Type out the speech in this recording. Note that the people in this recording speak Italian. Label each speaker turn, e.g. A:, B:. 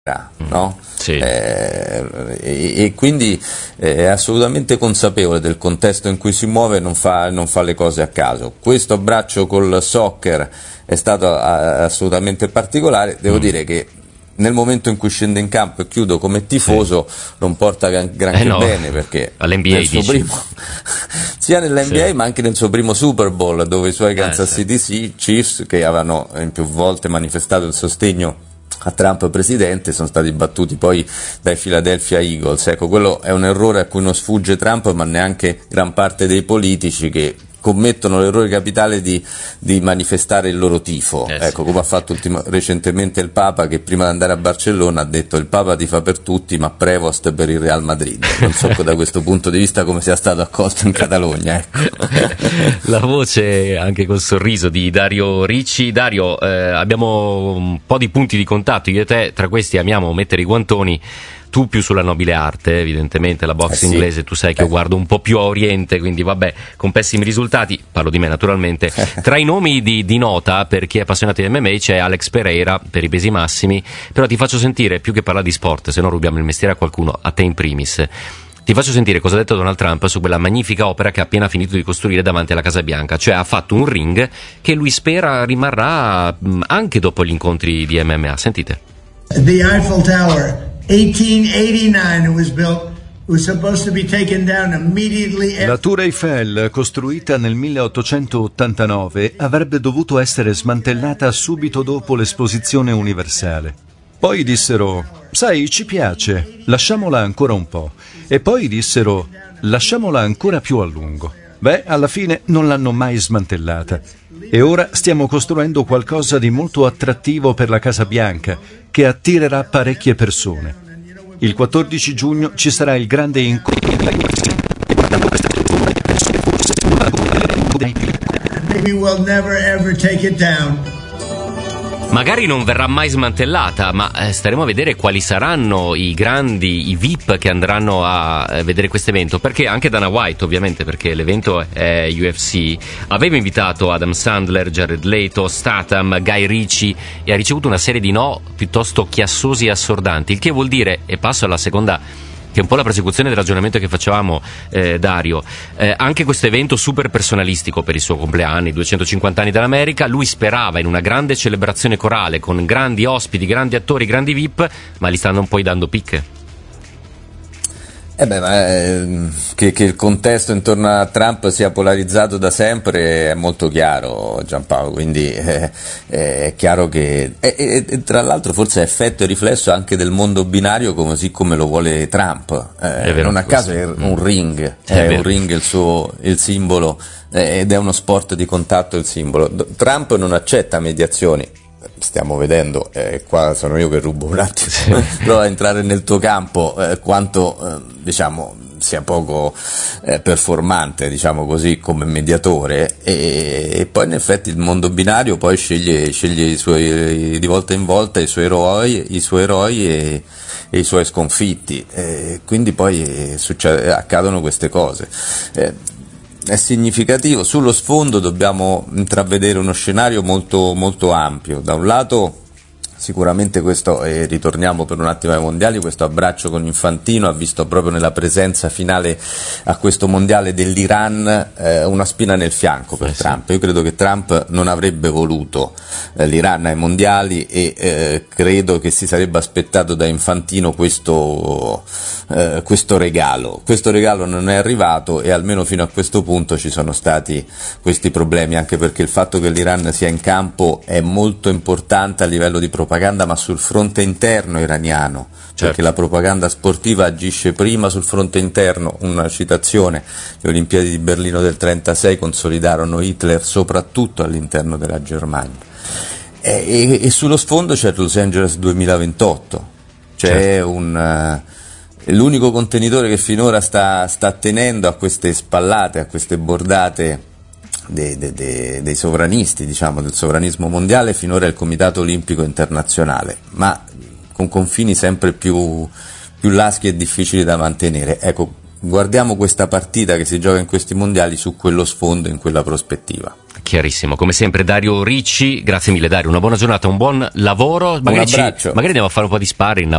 A: no?
B: Sì.
A: E quindi è assolutamente consapevole del contesto in cui si muove, non fa le cose a caso. Questo abbraccio col soccer è stato assolutamente particolare. Devo dire che nel momento in cui scende in campo, e chiudo, come tifoso, non porta granché bene, perché
B: all'NBA
A: nel suo primo sia nell'NBA ma anche nel suo primo Super Bowl, dove i suoi Kansas City Chiefs, che avevano in più volte manifestato il sostegno a Trump presidente, sono stati battuti poi dai Philadelphia Eagles. Ecco, quello è un errore a cui non sfugge Trump, ma neanche gran parte dei politici, che commettono l'errore capitale di manifestare il loro tifo. Ecco, come ha fatto recentemente il Papa, che prima di andare a Barcellona ha detto: il Papa tifa per tutti, ma Prevost per il Real Madrid. Non so da questo punto di vista come sia stato accolto in Catalogna, ecco.
B: La voce, anche col sorriso, di Dario Ricci. Dario, abbiamo un po' di punti di contatto, io e te, tra questi amiamo mettere i guantoni. Tu più sulla nobile arte, evidentemente, la box inglese, tu sai che io guardo un po' più a Oriente, quindi vabbè, con pessimi risultati, parlo di me naturalmente. Tra i nomi di nota, per chi è appassionato di MMA, c'è Alex Pereira, per i pesi massimi, però ti faccio sentire, più che parlare di sport, se no rubiamo il mestiere a qualcuno, a te in primis. Ti faccio sentire cosa ha detto Donald Trump su quella magnifica opera che ha appena finito di costruire davanti alla Casa Bianca, cioè ha fatto un ring che lui spera rimarrà anche dopo gli incontri di MMA. Sentite.
C: The Eiffel Tower, 1889 it was built. It was supposed to be taken down immediately.
D: La Tour Eiffel, costruita nel 1889, avrebbe dovuto essere smantellata subito dopo l'Esposizione Universale. Poi dissero: sai, ci piace, lasciamola ancora un po'. E poi dissero: lasciamola ancora più a lungo. Beh, alla fine non l'hanno mai smantellata. E ora stiamo costruendo qualcosa di molto attrattivo per la Casa Bianca, che attirerà parecchie persone. Il 14 giugno ci sarà il grande incontro della UFC.
C: Maybe we'll never ever take it down.
B: Magari non verrà mai smantellata, ma staremo a vedere quali saranno i VIP che andranno a vedere questo evento, perché anche Dana White, ovviamente, perché l'evento è UFC, aveva invitato Adam Sandler, Jared Leto, Statham, Guy Ritchie, e ha ricevuto una serie di no piuttosto chiassosi e assordanti, il che vuol dire, e passo alla seconda, che è un po' la prosecuzione del ragionamento che facevamo, Dario, anche questo evento super personalistico per il suo compleanno, i 250 anni dell'America, lui sperava in una grande celebrazione corale con grandi ospiti, grandi attori, grandi VIP, ma li stanno un po' dando picche.
A: Che il contesto intorno a Trump sia polarizzato da sempre è molto chiaro, Giampaolo, quindi è chiaro che tra l'altro forse è effetto e riflesso anche del mondo binario, così come lo vuole Trump. Non a caso è un ring, un ring il simbolo, ed è uno sport di contatto il simbolo. Trump non accetta mediazioni. Stiamo vedendo, qua sono io che rubo un attimo, provo a entrare nel tuo campo, quanto diciamo sia poco performante, diciamo così, come mediatore, e poi in effetti il mondo binario poi sceglie i suoi, di volta in volta, i suoi eroi e i suoi sconfitti, quindi poi accadono queste cose. È significativo. Sullo sfondo dobbiamo intravedere uno scenario molto, molto ampio. Da un lato sicuramente questo, e ritorniamo per un attimo ai mondiali, questo abbraccio con Infantino ha visto proprio nella presenza finale a questo mondiale dell'Iran una spina nel fianco per Trump. Io credo che Trump non avrebbe voluto l'Iran ai mondiali, e credo che si sarebbe aspettato da Infantino questo regalo. Questo regalo non è arrivato, e almeno fino a questo punto ci sono stati questi problemi, anche perché il fatto che l'Iran sia in campo è molto importante a livello di propaganda, ma sul fronte interno iraniano, perché la propaganda sportiva agisce prima sul fronte interno. Una citazione: le Olimpiadi di Berlino del 1936 consolidarono Hitler soprattutto all'interno della Germania, e sullo sfondo c'è Los Angeles 2028, c'è l'unico contenitore che finora sta tenendo a queste spallate, a queste bordate dei sovranisti, diciamo, del sovranismo mondiale, finora è il Comitato Olimpico Internazionale, ma con confini sempre più laschi e difficili da mantenere. Ecco, guardiamo questa partita che si gioca in questi mondiali su quello sfondo, in quella prospettiva.
B: Chiarissimo, come sempre Dario Ricci, grazie mille Dario, una buona giornata, un buon lavoro, magari
A: abbraccio.
B: magari andiamo a fare un po' di sparring